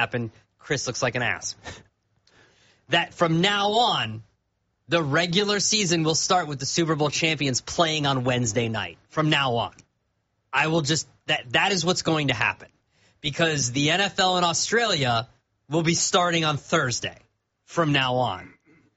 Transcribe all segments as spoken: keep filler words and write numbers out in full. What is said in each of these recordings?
happen. Chris looks like an ass. That from now on, the regular season will start with the Super Bowl champions playing on Wednesday night. From now on. I will just, that that is what's going to happen. Because the N F L in Australia will be starting on Thursday from now on.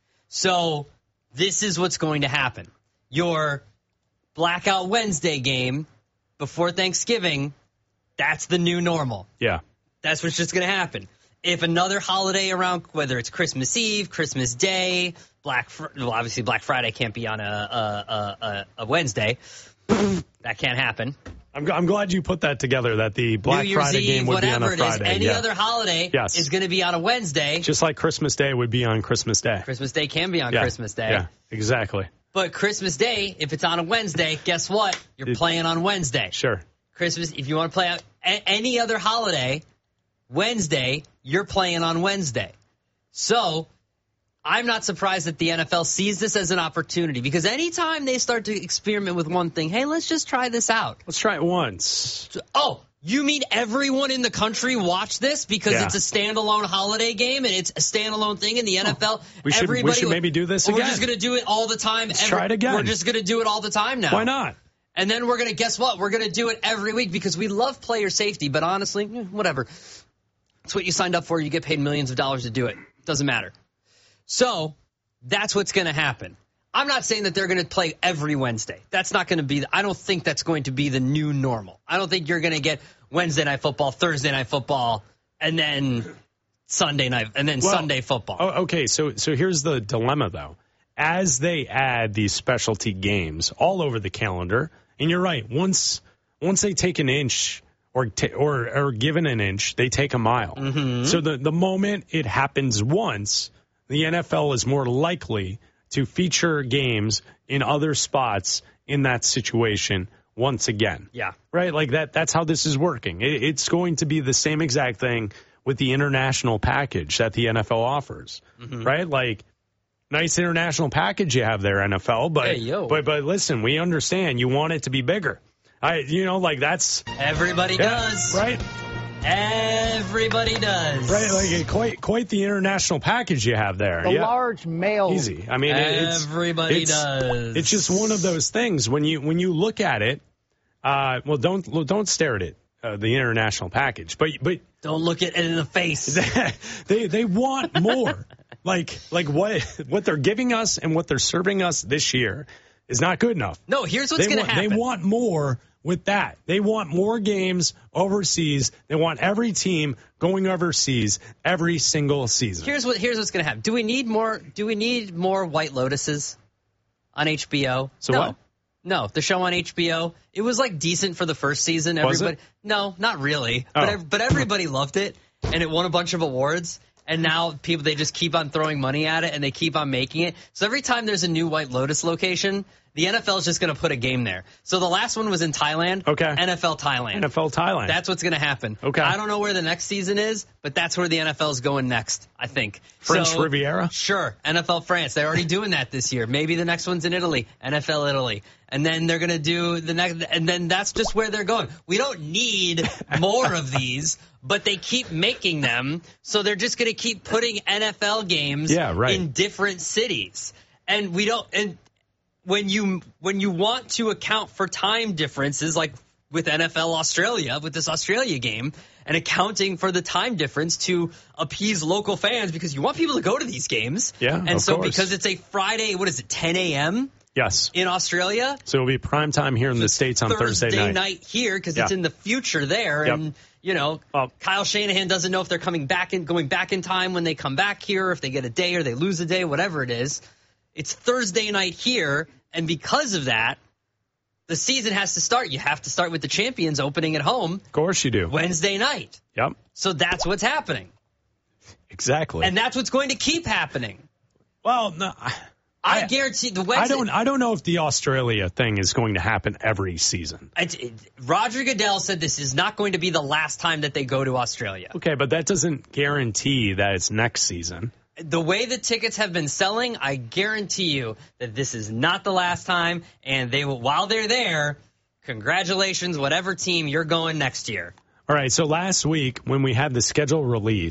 So this is what's going to happen. Your Blackout Wednesday game before Thanksgiving, that's the new normal. Yeah. That's what's just going to happen. If another holiday around, whether it's Christmas Eve, Christmas Day, Black, Fr- well, obviously Black Friday can't be on a, a, a, a Wednesday. That can't happen. I'm, I'm glad you put that together, that the Black New Year's Friday Eve, game would be on a whatever it is, Friday. any yeah. other holiday yes. is going to be on a Wednesday. Just like Christmas Day would be on Christmas Day. Christmas Day can be on yeah. Christmas Day. Yeah, exactly. But Christmas Day, if it's on a Wednesday, guess what? You're it, playing on Wednesday. Sure. Christmas, if you want to play out a- any other holiday, Wednesday, you're playing on Wednesday. So I'm not surprised that the N F L sees this as an opportunity, because anytime they start to experiment with one thing, hey, let's just try this out. Let's try it once. Oh, you mean everyone in the country watch this because yeah. it's a standalone holiday game and it's a standalone thing in the N F L? Oh, we, should, Everybody, we should maybe do this we're again. We're just going to do it all the time. Let's Every, try it again. We're just going to do it all the time now. Why not? And then we're going to, guess what? We're going to do it every week because we love player safety. But honestly, eh, whatever. It's what you signed up for. You get paid millions of dollars to do it. Doesn't matter. So that's what's going to happen. I'm not saying that they're going to play every Wednesday. That's not going to be, I don't think that's going to be the new normal. I don't think you're going to get Wednesday night football, Thursday night football, and then Sunday night, and then well, Sunday football. Oh, okay, so so here's the dilemma, though. As they add these specialty games all over the calendar, and you're right, once once they take an inch or ta- or, or given an inch, they take a mile. Mm-hmm. So the, the moment it happens once, the N F L is more likely to feature games in other spots in that situation once again. Yeah. Right? Like that. That's how this is working. It, it's going to be the same exact thing with the international package that the N F L offers. Mm-hmm. Right? Like, nice international package you have there, N F L. But, hey, yo. but, but listen, we understand you want it to be bigger. I, you know, like that's. Everybody yeah, does. Right? Everybody does. Right, like quite quite the international package you have there. The yeah. large male. Easy. I mean, it's, everybody it's, does. It's just one of those things when you when you look at it. Uh, well, don't don't stare at it, uh, the international package, but but don't look at it in the face. they they want more. like like what what they're giving us and what they're serving us this year is not good enough. No, here's what's going to happen. They want more. With that, they want more games overseas. They want every team going overseas every single season. Here's what here's what's going to happen. Do we need more? Do we need more White Lotuses on H B O? So no. what? No, the show on H B O. It was like decent for the first season. Was Everybody, it? No, not really. Oh. But ev- but everybody loved it, and it won a bunch of awards. And now people, they just keep on throwing money at it, and they keep on making it. So every time there's a new White Lotus location, the N F L is just going to put a game there. So the last one was in Thailand. Okay. N F L Thailand. N F L Thailand. That's what's going to happen. Okay. I don't know where the next season is, but that's where the N F L is going next, I think. French so, Riviera? Sure. N F L France. They're already doing that this year. Maybe the next one's in Italy. N F L Italy. And then they're going to do the next, and then that's just where they're going. We don't need more of these, but they keep making them, so they're just going to keep putting N F L games yeah, right. in different cities. And we don't, and when you when you want to account for time differences, like with N F L Australia, with this Australia game, and accounting for the time difference to appease local fans, because you want people to go to these games. Yeah, and of so course. because it's a Friday, what is it, ten a.m.? Yes. In Australia. So it'll be prime time here in the States on Thursday, Thursday night. night here, because yeah. it's in the future there. Yep. And, you know, well, Kyle Shanahan doesn't know if they're coming back in, going back in time when they come back here, if they get a day or they lose a day, whatever it is. It's Thursday night here, and because of that, the season has to start. You have to start with the champions opening at home. Of course you do. Wednesday night. Yep. So that's what's happening. Exactly. And that's what's going to keep happening. Well, no, I, I guarantee the Wednesday. I don't. I don't know if the Australia thing is going to happen every season. It, it, Roger Goodell said this is not going to be the last time that they go to Australia. Okay, but that doesn't guarantee that it's next season. The way the tickets have been selling, I guarantee you that this is not the last time. And they will, while they're there, congratulations, whatever team you're going next year. All right. So last week when we had the schedule release.